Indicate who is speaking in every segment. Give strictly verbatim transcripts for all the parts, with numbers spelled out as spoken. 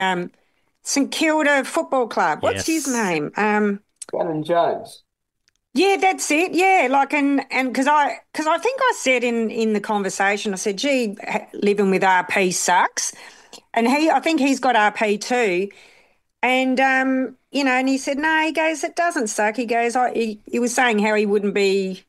Speaker 1: um, St Kilda Football Club. What's his
Speaker 2: Yes.
Speaker 1: name? Um,
Speaker 3: Shannon Jones.
Speaker 1: yeah, that's it. Yeah, like and and because I because I think I said in in the conversation, I said, "Gee, ha- living with R P sucks," and he, I think he's got R P too, and um, you know, and he said, "No," he goes, "It doesn't suck." He goes, "I," he, he was saying how he wouldn't be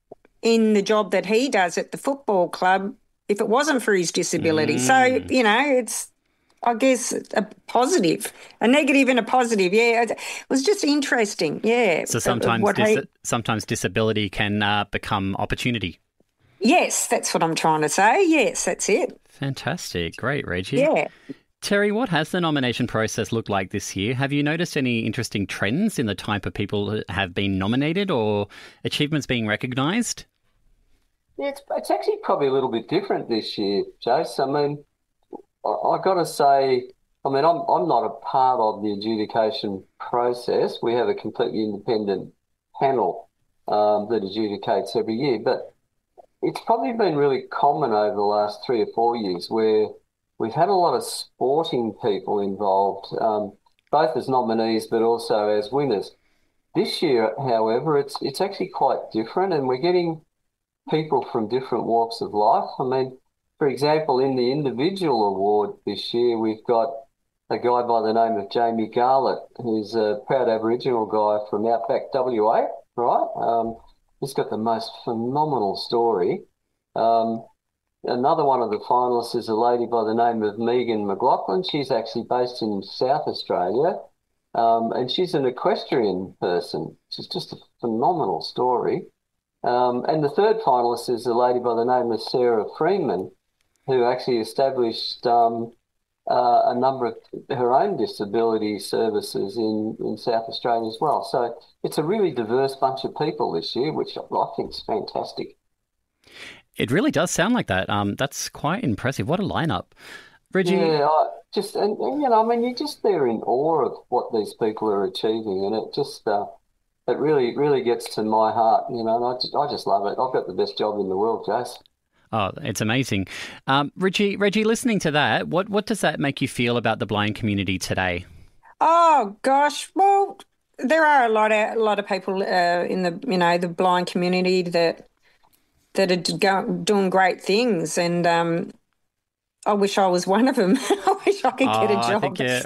Speaker 1: in the job that he does at the football club if it wasn't for his disability. So,
Speaker 2: Mm.
Speaker 1: you know, it's, I guess, a positive, a negative and a positive. Yeah, it was just interesting. Yeah,
Speaker 2: So
Speaker 1: uh, uh,
Speaker 2: sometimes
Speaker 1: what
Speaker 2: dis-
Speaker 1: he,
Speaker 2: sometimes disability can uh, become opportunity.
Speaker 1: yes, that's what I'm trying to say. Yes, that's it.
Speaker 2: Fantastic. Great, Reggie.
Speaker 1: Yeah.
Speaker 2: Terry, what has the nomination process looked like this year? Have you noticed any interesting trends in the type of people who have been nominated or achievements being recognised?
Speaker 3: Yeah, it's, it's actually probably a little bit different this year, Jace. I mean, I, I got to say, I mean, I'm I'm not a part of the adjudication process. We have a completely independent panel um, that adjudicates every year, but it's probably been really common over the last three or four years where we've had a lot of sporting people involved, um, both as nominees but also as winners. This year, however, it's it's actually quite different, and we're getting people from different walks of life. I mean, for example, in the individual award this year, we've got a guy by the name of Jamie Garlett, who's a proud Aboriginal guy from Outback W A, right? Um, he's got the most phenomenal story. Um, Another one of the finalists is a lady by the name of Megan McLaughlin. She's actually based in South Australia, um, and she's an equestrian person. She's just a phenomenal story. Um, and the third finalist is a lady by the name of Sarah Freeman, who actually established um, uh, a number of her own disability services in, in South Australia as well. So it's a really diverse bunch of people this year, which I think is fantastic.
Speaker 2: It really does sound like that. Um, that's quite impressive. What a lineup. Reggie,
Speaker 3: Yeah, I just and, and you know, I mean, you're just there in awe of what these people are achieving, and it just uh, it really really gets to my heart, you know, and I just, I just love it. I've got the best job in the world, Jace.
Speaker 2: oh, it's amazing. Um, Reggie, Reggie, listening to that, what, what does that make you feel about the blind community today?
Speaker 1: Oh gosh, well, there are a lot of a lot of people uh, in the you know the blind community that that are go, doing great things, and um, I wish I was one of them. I wish I
Speaker 2: Oh,
Speaker 1: could get a
Speaker 2: I think
Speaker 1: job.
Speaker 2: you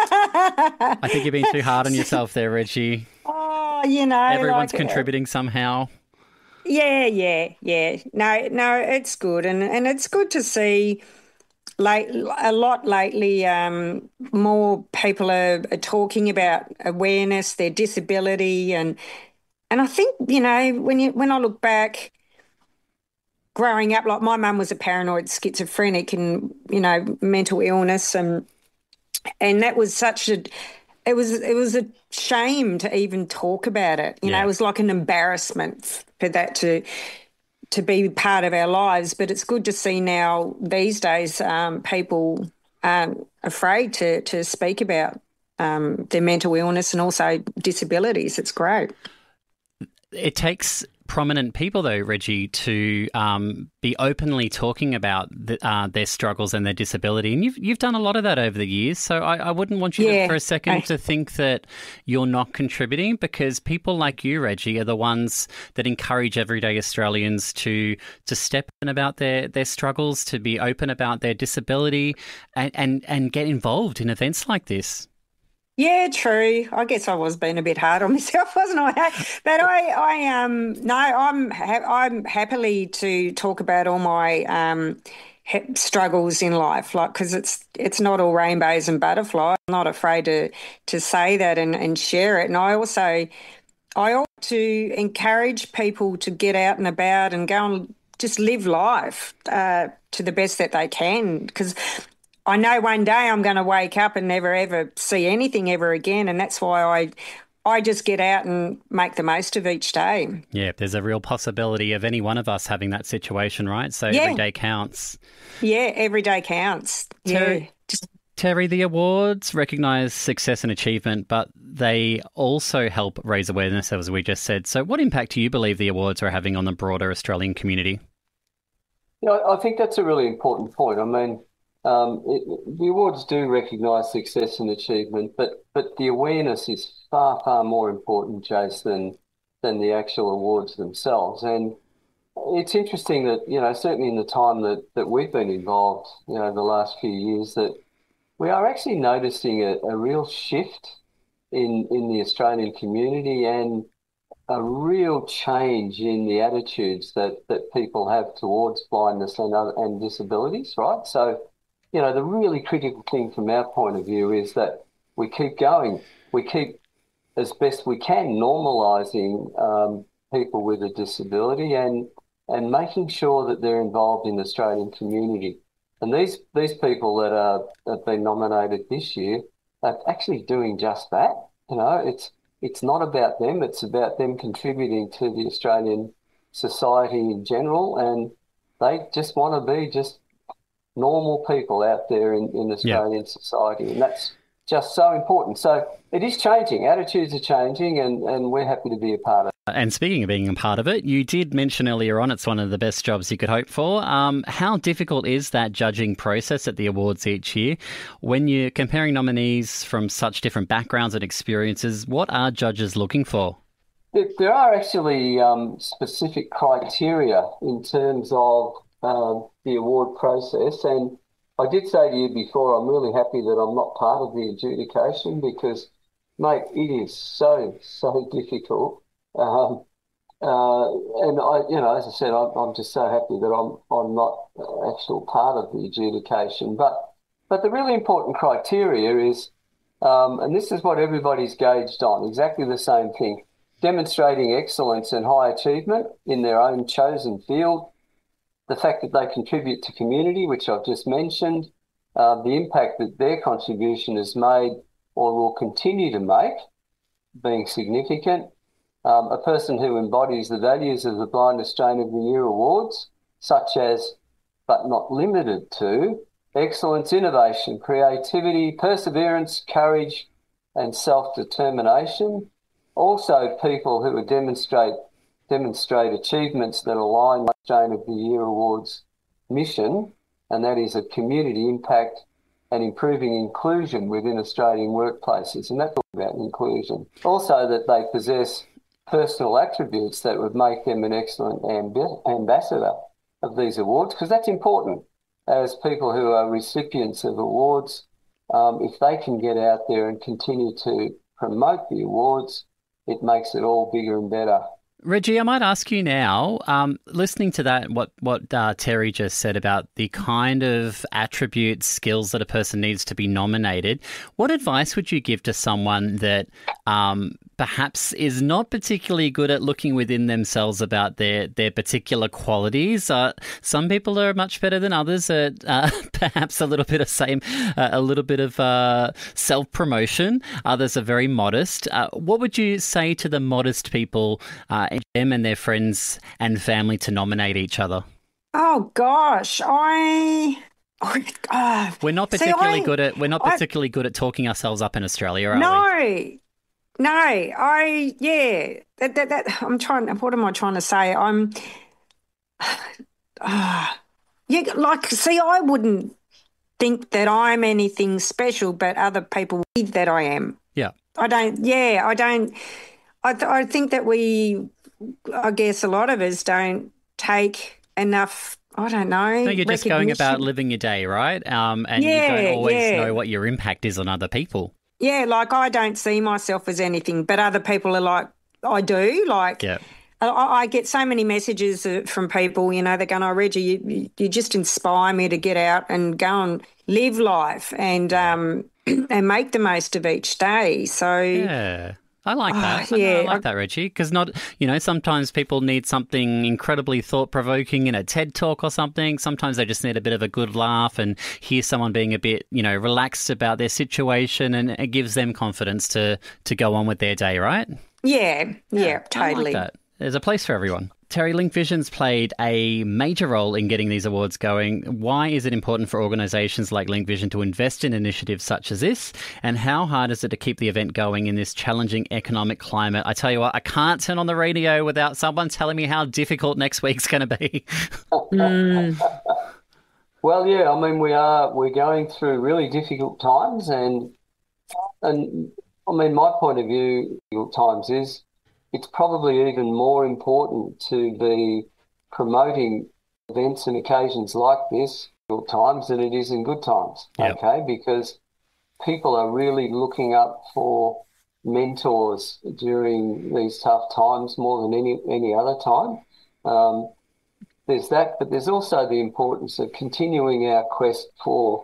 Speaker 2: I think you're being too hard on yourself there, Reggie.
Speaker 1: Oh, you know,
Speaker 2: Everyone's
Speaker 1: like, uh,
Speaker 2: contributing somehow.
Speaker 1: yeah, yeah, yeah. No, no, it's good, and and it's good to see late a lot lately. Um, more people are, are talking about awareness, their disability, and and I think you know when you when I look back. Growing up, like my mum was a paranoid schizophrenic and, you know, mental illness and and that was such a it was it was a shame to even talk about it. You know, it
Speaker 2: Yeah.
Speaker 1: was like an embarrassment for that to to be part of our lives. But it's good to see now these days um, people aren't afraid to to speak about um, their mental illness and also disabilities. It's great.
Speaker 2: It takes prominent people, though, Reggie, to um, be openly talking about the, uh, their struggles and their disability. And you've you've done a lot of that over the years. So I, I wouldn't want you to,
Speaker 1: Yeah.
Speaker 2: for a second
Speaker 1: I,
Speaker 2: to think that you're not contributing, because people like you, Reggie, are the ones that encourage everyday Australians to to step in about their, their struggles, to be open about their disability, and, and, and get involved in events like this.
Speaker 1: Yeah, true. I guess I was being a bit hard on myself, wasn't I? But I, I, um, no, I'm, ha I'm happily to talk about all my um ha struggles in life, like because it's it's not all rainbows and butterflies. I'm not afraid to to say that and and share it. And I also, I ought to encourage people to get out and about and go and just live life uh, to the best that they can because. I know one day I'm going to wake up and never ever see anything ever again, and that's why I I just get out and make the most of each day.
Speaker 2: Yeah, there's a real possibility of any one of us having that situation, right? So every
Speaker 1: Yeah,
Speaker 2: day counts.
Speaker 1: yeah, every day counts.
Speaker 2: Terry,
Speaker 1: Yeah, just
Speaker 2: Terry, the awards recognise success and achievement, but they also help raise awareness, as we just said. So what impact do you believe the awards are having on the broader Australian community?
Speaker 3: You know, I think that's a really important point. I mean, Um, it, the awards do recognise success and achievement, but but the awareness is far, far more important, Jace, than than the actual awards themselves. And it's interesting that, you know, certainly in the time that, that we've been involved, you know, the last few years, that we are actually noticing a, a real shift in in the Australian community and a real change in the attitudes that that people have towards blindness and other, and disabilities, right? So, you know, the really critical thing from our point of view is that we keep going. We keep, as best we can, normalising um, people with a disability and and making sure that they're involved in the Australian community. And these these people that are have been nominated this year are actually doing just that. You know, it's it's not about them, it's about them contributing to the Australian society in general, and they just want to be just normal people out there in, in Australian yeah. society, and that's just so important. So it is changing, attitudes are changing, and, and we're happy to be a part of it.
Speaker 2: And speaking of being a part of it, you did mention earlier on it's one of the best jobs you could hope for. Um, how difficult is that judging process at the awards each year? When you're comparing nominees from such different backgrounds and experiences, what are judges looking for?
Speaker 3: There are actually um, specific criteria in terms of um, the award process. And I did say to you before, I'm really happy that I'm not part of the adjudication because, mate, it is so, so difficult. Um, uh, and I, you know, as I said, I'm, I'm just so happy that I'm I'm not an actual part of the adjudication. But but the really important criteria is, um, and this is what everybody's gauged on, exactly the same thing: demonstrating excellence and high achievement in their own chosen field, the fact that they contribute to community, which I've just mentioned, uh, the impact that their contribution has made or will continue to make, being significant. Um, a person who embodies the values of the Blind Australian of the Year Awards, such as, but not limited to, excellence, innovation, creativity, perseverance, courage, and self-determination. Also, people who demonstrate demonstrate achievements that align with the Australian of the Year Awards mission, and that is a community impact and improving inclusion within Australian workplaces. And that's all about inclusion. Also, that they possess personal attributes that would make them an excellent amb- ambassador of these awards, because that's important. As people who are recipients of awards, um, if they can get out there and continue to promote the awards, it makes it all bigger and better.
Speaker 2: Reggie, I might ask you now, um, listening to that, what, what uh, Terry just said about the kind of attributes, skills that a person needs to be nominated, what advice would you give to someone that um, perhaps is not particularly good at looking within themselves about their, their particular qualities? Uh, some people are much better than others at uh, perhaps a little bit of same, uh, a little bit of uh, self-promotion. Others are very modest. Uh, what would you say to the modest people, uh, them and their friends and family, to nominate each other?
Speaker 1: Oh gosh, I. Oh,
Speaker 2: we're not particularly
Speaker 1: see, I,
Speaker 2: good at we're not particularly I, good at talking ourselves up in Australia, are
Speaker 1: no,
Speaker 2: we?
Speaker 1: No, I yeah. That, that that I'm trying. What am I trying to say? I'm. Uh, yeah, like see, I wouldn't think that I'm anything special, but other people think that I am.
Speaker 2: Yeah.
Speaker 1: I don't. Yeah, I don't. I th- I think that we. I guess a lot of us don't take enough, I don't know.
Speaker 2: No, you're just going about living your day, right? Um, and
Speaker 1: yeah,
Speaker 2: you don't always
Speaker 1: yeah.
Speaker 2: know what your impact is on other people.
Speaker 1: Yeah, like I don't see myself as anything, but other people are like, I do. Like,
Speaker 2: yeah.
Speaker 1: I, I get so many messages from people, you know, they're going, oh, Reggie, you, you just inspire me to get out and go and live life and um, and make the most of each day. So
Speaker 2: yeah. I like that.
Speaker 1: Oh, yeah.
Speaker 2: I like that, Reggie, because not, you know, sometimes people need something incredibly thought-provoking in a TED Talk or something. Sometimes they just need a bit of a good laugh and hear someone being a bit, you know, relaxed about their situation, and it gives them confidence to to go on with their day, right?
Speaker 1: Yeah, yeah, yeah totally.
Speaker 2: I like that. There's a place for everyone. Terry, Link Vision's played a major role in getting these awards going. Why is it important for organisations like Link Vision to invest in initiatives such as this? And how hard is it to keep the event going in this challenging economic climate? I tell you what, I can't turn on the radio without someone telling me how difficult next week's going to be.
Speaker 1: mm.
Speaker 3: Well, yeah, I mean, we are we're going through really difficult times, and and I mean, my point of view, difficult times is it's probably even more important to be promoting events and occasions like this difficult times than it is in good times.
Speaker 2: Yep.
Speaker 3: Okay, because people are really looking up for mentors during these tough times more than any any other time. Um, there's that, but there's also the importance of continuing our quest for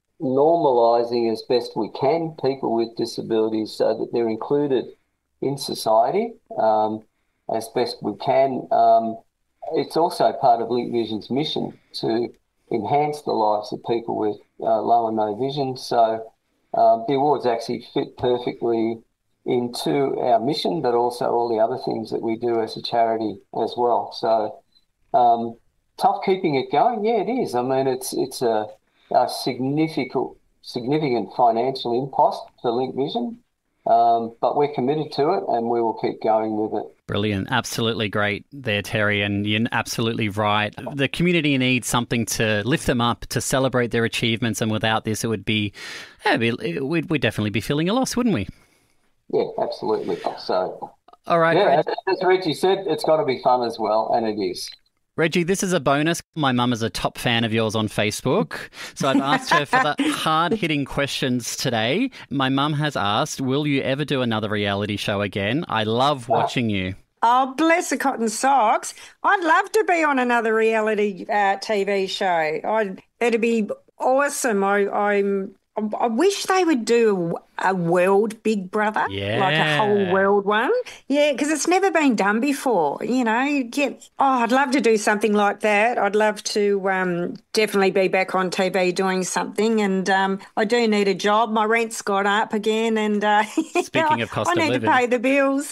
Speaker 3: normalising as best we can people with disabilities so that they're included in society um, as best we can. Um, it's also part of Link Vision's mission to enhance the lives of people with uh, low and no vision. So uh, the awards actually fit perfectly into our mission, but also all the other things that we do as a charity as well. So um, tough keeping it going. Yeah, it is. I mean, it's it's a, a significant significant financial impost for Link Vision, um, but we're committed to it and we will keep going with it.
Speaker 2: Brilliant. Absolutely great there, Terry. And you're absolutely right. The community needs something to lift them up, to celebrate their achievements. And without this, it would be, yeah, we'd, we'd definitely be feeling a loss, wouldn't we?
Speaker 3: Yeah, absolutely. So,
Speaker 2: all right.
Speaker 3: Yeah, as Reggie said, it's got to be fun as well, and it is.
Speaker 2: Reggie, this is a bonus. My mum is a top fan of yours on Facebook. So I've asked her for the hard-hitting questions today. My mum has asked, will you ever do another reality show again? I love watching you.
Speaker 1: Oh, bless the cotton socks. I'd love to be on another reality uh, T V show. I'd, it'd be awesome. I, I'm... I wish they would do a, a world Big Brother,
Speaker 2: yeah.
Speaker 1: like a whole world one. Yeah, because it's never been done before, you know. Get, oh, I'd love to do something like that. I'd love to um, definitely be back on T V doing something. And um, I do need a job. My rent's got up again. And uh,
Speaker 2: speaking of cost
Speaker 1: I
Speaker 2: of
Speaker 1: need
Speaker 2: living,
Speaker 1: to pay the bills.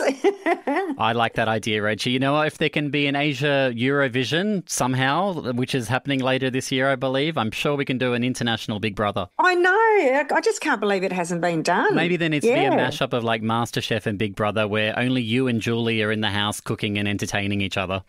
Speaker 2: I like that idea, Reggie. You know what? If there can be an Asia Eurovision somehow, which is happening later this year, I believe, I'm sure we can do an international Big Brother.
Speaker 1: I know. I just can't believe it hasn't been done.
Speaker 2: Maybe there needs yeah. to be a mashup of like MasterChef and Big Brother where only you and Julie are in the house cooking and entertaining each other.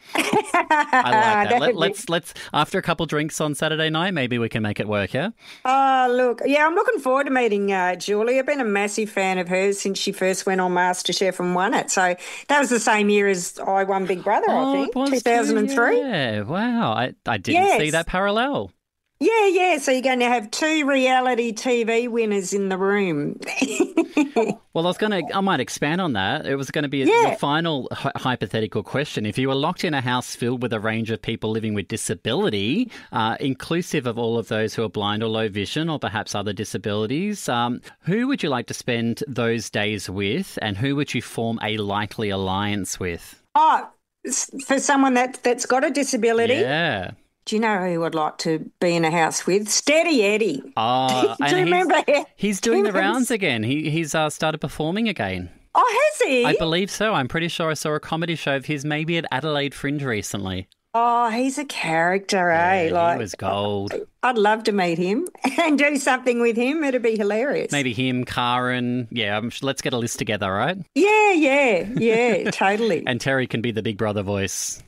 Speaker 2: I like that. Let, let's, let's, after a couple drinks on Saturday night, maybe we can make it work, yeah?
Speaker 1: Oh, look. Yeah, I'm looking forward to meeting uh, Julie. I've been a massive fan of hers since she first went on MasterChef and won it. So that was the same year as I won Big Brother,
Speaker 2: oh,
Speaker 1: I think,
Speaker 2: it was
Speaker 1: two thousand three.
Speaker 2: Too, yeah, wow. I, I didn't
Speaker 1: yes.
Speaker 2: see that parallel.
Speaker 1: Yeah, yeah. So you're going to have two reality T V winners in the room.
Speaker 2: Well, I was going to, I might expand on that. It was going to be a,
Speaker 1: yeah.
Speaker 2: the final hy- hypothetical question. If you were locked in a house filled with a range of people living with disability, uh, inclusive of all of those who are blind or low vision or perhaps other disabilities, um, who would you like to spend those days with and who would you form a likely alliance with?
Speaker 1: Oh, for someone that, that's got a disability?
Speaker 2: Yeah.
Speaker 1: Do you know who I'd like to be in a house with? Steady Eddie.
Speaker 2: Oh,
Speaker 1: do you remember him?
Speaker 2: He's doing the rounds again. He He's uh, started performing again.
Speaker 1: Oh, has he?
Speaker 2: I believe so. I'm pretty sure I saw a comedy show of his maybe at Adelaide Fringe recently.
Speaker 1: Oh, he's a character, eh?
Speaker 2: Yeah,
Speaker 1: like,
Speaker 2: he was gold.
Speaker 1: I'd love to meet him and do something with him. It'd be hilarious.
Speaker 2: Maybe him, Karen. Yeah, I'm, let's get a list together, right?
Speaker 1: Yeah, yeah, yeah, totally.
Speaker 2: And Terry can be the Big Brother voice.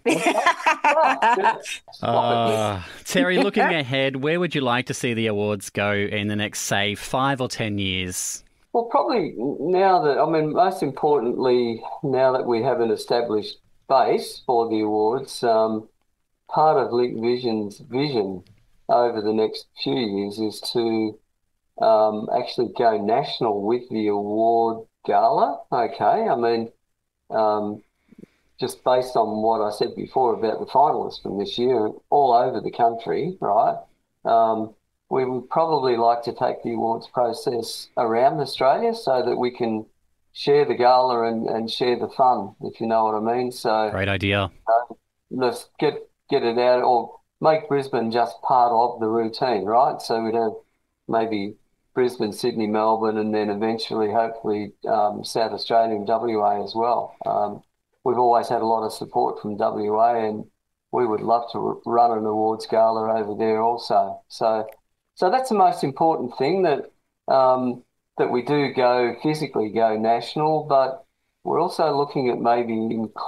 Speaker 2: uh, Terry, looking ahead, where would you like to see the awards go in the next, say, five or ten years?
Speaker 3: Well, probably now that, I mean, most importantly, now that we have an established base for the awards, um, part of Link Vision's vision over the next few years is to um, actually go national with the award gala. Okay, I mean, um, just based on what I said before about the finalists from this year, all over the country, right? Um, we would probably like to take the awards process around Australia so that we can share the gala and, and share the fun, if you know what I mean. So
Speaker 2: great idea.
Speaker 3: Uh, let's get get it out, or make Brisbane just part of the routine, right? So we'd have maybe Brisbane, Sydney, Melbourne, and then eventually, hopefully, um, South Australia and W A as well. Um, we've always had a lot of support from W A, and we would love to r- run an awards gala over there also. So, so that's the most important thing, that um, that we do go physically go national, but we're also looking at maybe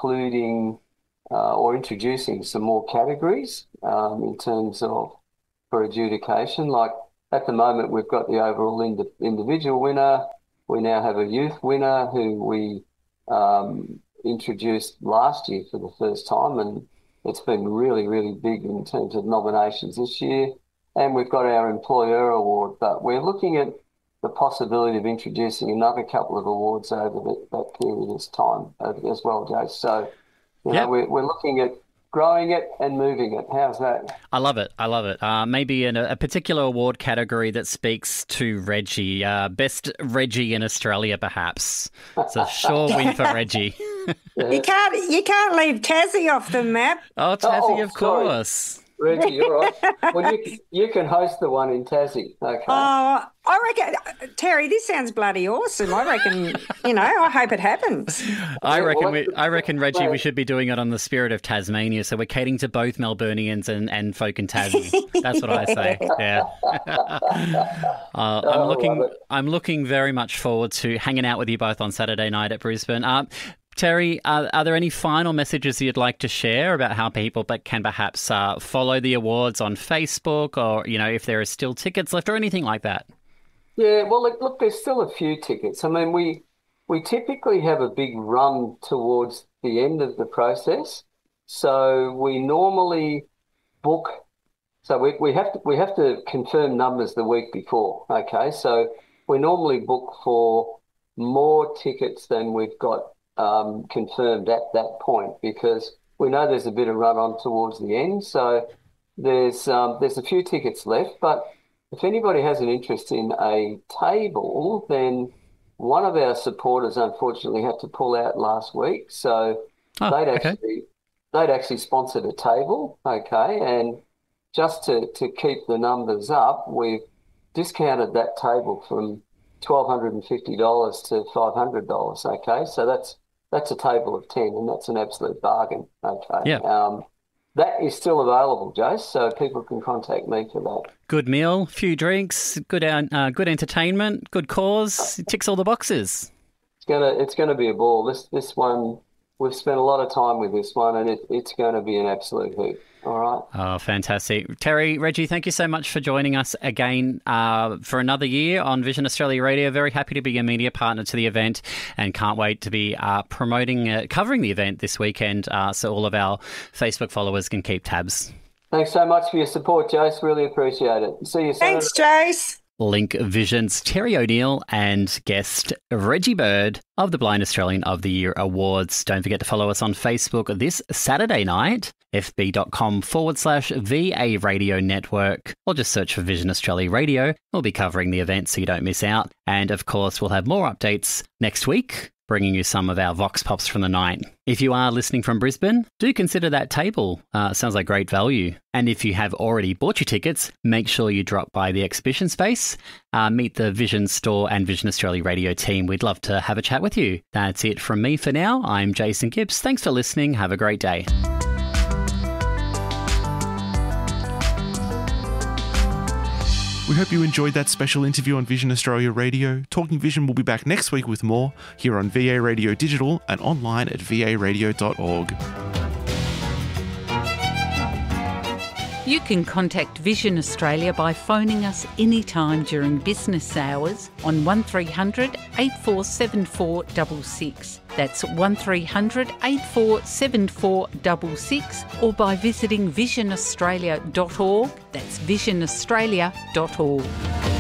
Speaker 3: including uh, or introducing some more categories um, in terms of for adjudication. Like at the moment, we've got the overall ind- individual winner. We now have a youth winner who we um, introduced last year for the first time, and it's been really, really big in terms of nominations this year. And we've got our employer award, but we're looking at the possibility of introducing another couple of awards over the, that period of time as well, Jace. So, you
Speaker 2: yep.
Speaker 3: know, we're, we're looking at growing it and moving it. How's that?
Speaker 2: I love it. I love it. Uh, maybe in a, a particular award category that speaks to Reggie. Uh, best Reggie in Australia, perhaps. It's a sure win for Reggie.
Speaker 1: You can't you can't leave Tassie off the map.
Speaker 2: Oh, Tassie,
Speaker 3: oh,
Speaker 2: of
Speaker 3: sorry.
Speaker 2: course.
Speaker 3: Reggie, all right. Well, you, you can host the one in Tassie, okay?
Speaker 1: Oh, I reckon, Terry, this sounds bloody awesome. I reckon, you know, I hope it happens.
Speaker 2: I reckon, we, I reckon, Reggie, we should be doing it on the spirit of Tasmania, so we're catering to both Melburnians and, and folk in Tassie. That's what I say. Yeah. uh, I'm looking, I'm looking very much forward to hanging out with you both on Saturday night at Brisbane. Uh, Terry, uh, are there any final messages you'd like to share about how people can perhaps uh, follow the awards on Facebook, or, you know, if there are still tickets left or anything like that?
Speaker 3: Yeah, well, look, look, there's still a few tickets. I mean, we we typically have a big run towards the end of the process. So we normally book, so we, we have to we have to confirm numbers the week before, okay? So we normally book for more tickets than we've got Um, confirmed at that point, because we know there's a bit of run on towards the end. So there's um, there's a few tickets left, but if anybody has an interest in a table, then one of our supporters unfortunately had to pull out last week. So
Speaker 2: oh,
Speaker 3: they'd
Speaker 2: okay.
Speaker 3: actually they'd actually sponsored a table, okay, and just to, to keep the numbers up, we've discounted that table from twelve fifty dollars to five hundred dollars, okay? So that's That's a table of ten, and that's an absolute bargain, okay?
Speaker 2: Yeah.
Speaker 3: Um, that is still available, Jace, so people can contact me for that.
Speaker 2: Good meal, few drinks, good uh, good entertainment, good cause. It ticks all the boxes.
Speaker 3: It's gonna it's gonna be a ball. This this one, we've spent a lot of time with this one, and it, it's going to be an absolute hoot. All right.
Speaker 2: Oh, fantastic. Terry, Reggie, thank you so much for joining us again uh, for another year on Vision Australia Radio. Very happy to be a media partner to the event, and can't wait to be uh, promoting, uh, covering the event this weekend, uh, so all of our Facebook followers can keep tabs.
Speaker 3: Thanks so much for your support, Jace. Really appreciate it. See you soon.
Speaker 1: Thanks, Jace.
Speaker 2: Link Vision's Terry O'Neill and guest Reggie Bird of the Blind Australian of the Year Awards. Don't forget to follow us on Facebook this Saturday night, fb.com forward slash VA Radio Network, or just search for Vision Australia Radio. We'll be covering the event so you don't miss out. And of course, we'll have more updates next week, bringing you some of our Vox Pops from the night. If you are listening from Brisbane, do consider that table. Uh, sounds like great value. And if you have already bought your tickets, make sure you drop by the exhibition space, uh, meet the Vision Store and Vision Australia Radio team. We'd love to have a chat with you. That's it from me for now. I'm Jason Gibbs. Thanks for listening. Have a great day.
Speaker 4: We hope you enjoyed that special interview on Vision Australia Radio. Talking Vision will be back next week with more here on V A Radio Digital and online at v a radio dot org.
Speaker 5: You can contact Vision Australia by phoning us anytime during business hours on one three hundred, eight four seven four six six. That's one three hundred, eight four seven four six six, or by visiting vision australia dot org. That's vision australia dot org.